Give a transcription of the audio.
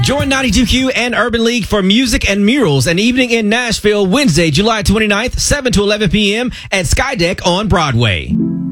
Join 92Q and Urban League for Music and Murals, an evening in Nashville, Wednesday, July 29th, 7 to 11 p.m. at Skydeck on Broadway.